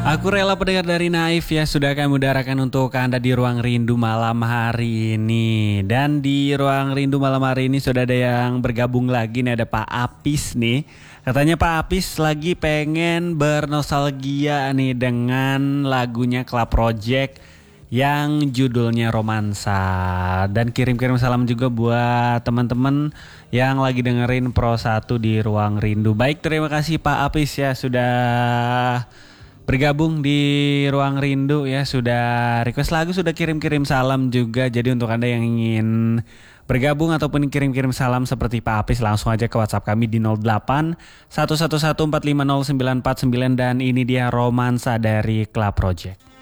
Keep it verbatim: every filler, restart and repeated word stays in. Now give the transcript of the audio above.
Aku rela pendengar dari Naif ya, sudah kami udarakan untuk Anda di Ruang Rindu malam hari ini. Dan di Ruang Rindu malam hari ini sudah ada yang bergabung lagi nih, ada Pak Apis nih. Katanya Pak Apis lagi pengen bernostalgia nih dengan lagunya Club Project yang judulnya Romansa. Dan kirim-kirim salam juga buat teman-teman yang lagi dengerin Pro satu di Ruang Rindu. Baik, terima kasih Pak Apis ya sudah bergabung di Ruang Rindu ya, sudah request lagu, sudah kirim-kirim salam juga. Jadi untuk Anda yang ingin bergabung ataupun kirim-kirim salam seperti Pak Apis, langsung aja ke WhatsApp kami di nol delapan satu satu satu empat lima nol sembilan empat sembilan. Dan ini dia Romansa dari Club Project.